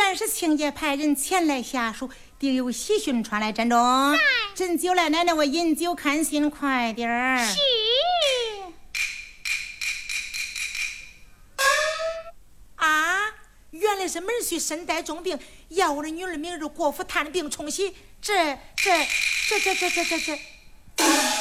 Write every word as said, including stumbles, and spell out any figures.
原是亲家派人前来下书，定有喜讯传来。站中，斟酒来，奶奶我饮酒看信，快点儿。 是。 啊，原来是门婿身带重病，要我的女儿明日过府探病冲喜，这这这这这这这这。